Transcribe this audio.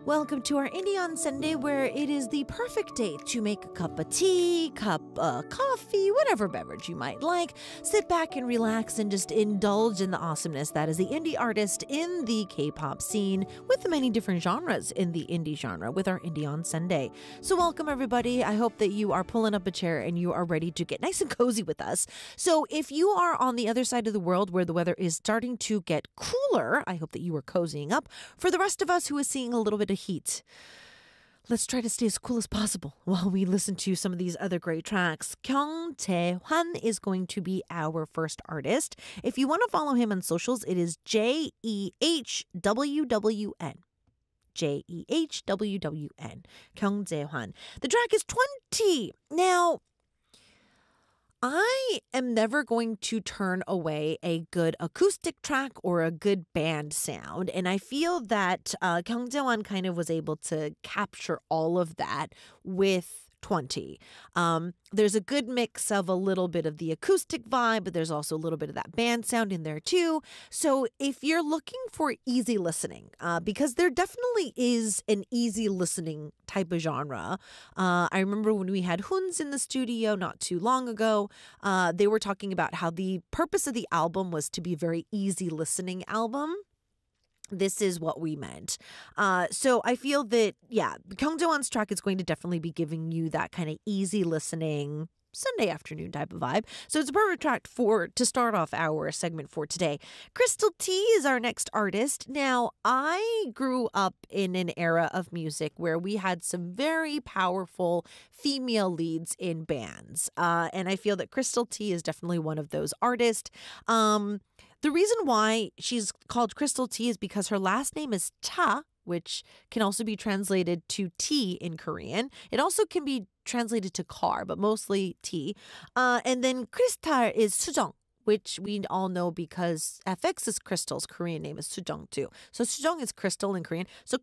Welcome to our Indie on Sunday, where it is the perfect day to make a cup of tea, coffee, whatever beverage you might like. Sit back and relax and just indulge in the awesomeness that is the indie artist in the K-pop scene, with the many different genres in the indie genre with our Indie on Sunday. So welcome everybody. I hope that you are pulling up a chair and you are ready to get nice and cozy with us. So if you are on the other side of the world where the weather is starting to get cooler, I hope that you are cozying up. For the rest of us who is seeing a little bit of heat, let's try to stay as cool as possible while we listen to some of these other great tracks. Kyung Jae-hwan is going to be our first artist. If you want to follow him on socials, it is JEHWWN. JEHWWN. Kyung Jae-hwan. The track is 20. Now, I am never going to turn away a good acoustic track or a good band sound. And I feel that Kyung Jae-won kind of was able to capture all of that with 20. There's a good mix of a little bit of the acoustic vibe, but there's also a little bit of that band sound in there too. So if you're looking for easy listening, because there definitely is an easy listening type of genre. I remember when we had Huns in the studio not too long ago, they were talking about how the purpose of the album was to be a very easy listening album. This is what we meant. So I feel that, Kyung Jae-won's track is going to definitely be giving you that kind of easy listening Sunday afternoon type of vibe. So it's a perfect track to start off our segment for today. Crystal T is our next artist. Now, I grew up in an era of music where we had some very powerful female leads in bands. And I feel that Crystal T is definitely one of those artists. The reason why she's called Crystal T is because her last name is Ta, which can also be translated to tea in Korean. It also can be translated to car, but mostly tea. And then Crystal is Sujong, which we all know because FX's Crystal's Korean name is Sujong too. So Sujong is crystal in Korean. So